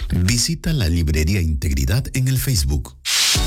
Visita la Librería Integridad en el Facebook.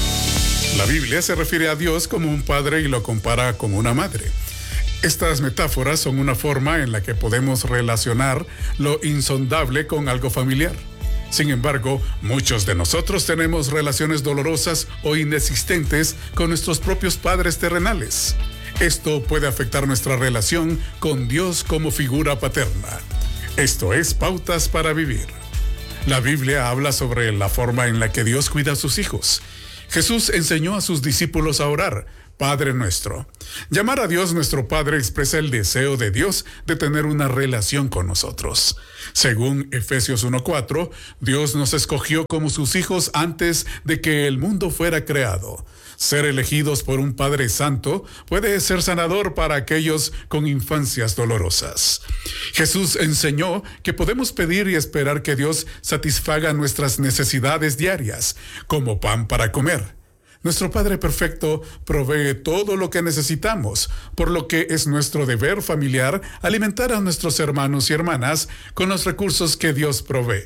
La Biblia se refiere a Dios como un padre y lo compara con una madre. Estas metáforas son una forma en la que podemos relacionar lo insondable con algo familiar. Sin embargo, muchos de nosotros tenemos relaciones dolorosas o inexistentes con nuestros propios padres terrenales. Esto puede afectar nuestra relación con Dios como figura paterna. Esto es Pautas para Vivir. La Biblia habla sobre la forma en la que Dios cuida a sus hijos. Jesús enseñó a sus discípulos a orar: Padre nuestro. Llamar a Dios nuestro Padre expresa el deseo de Dios de tener una relación con nosotros. Según Efesios 1:4, Dios nos escogió como sus hijos antes de que el mundo fuera creado. Ser elegidos por un Padre Santo puede ser sanador para aquellos con infancias dolorosas. Jesús enseñó que podemos pedir y esperar que Dios satisfaga nuestras necesidades diarias, como pan para comer. Nuestro Padre Perfecto provee todo lo que necesitamos, por lo que es nuestro deber familiar alimentar a nuestros hermanos y hermanas con los recursos que Dios provee.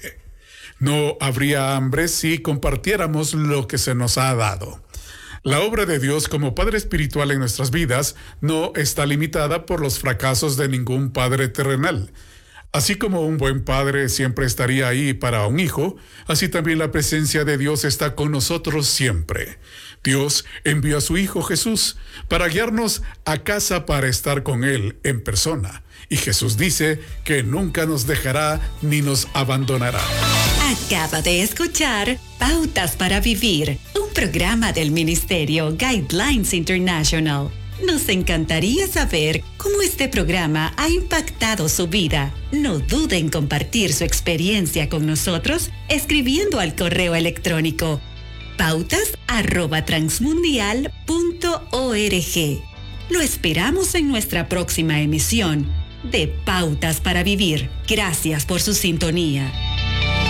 No habría hambre si compartiéramos lo que se nos ha dado. La obra de Dios como Padre espiritual en nuestras vidas no está limitada por los fracasos de ningún padre terrenal. Así como un buen padre siempre estaría ahí para un hijo, así también la presencia de Dios está con nosotros siempre. Dios envió a su Hijo Jesús para guiarnos a casa para estar con Él en persona. Y Jesús dice que nunca nos dejará ni nos abandonará. Acaba de escuchar Pautas para Vivir, un programa del Ministerio Guidelines International. Nos encantaría saber cómo este programa ha impactado su vida. No dude en compartir su experiencia con nosotros escribiendo al correo electrónico pautas@transmundial.org. Lo esperamos en nuestra próxima emisión de Pautas para Vivir. Gracias por su sintonía.